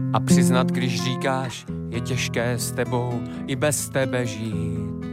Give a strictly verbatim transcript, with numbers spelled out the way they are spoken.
A přiznat, když říkáš, je těžké s tebou i bez tebe žít.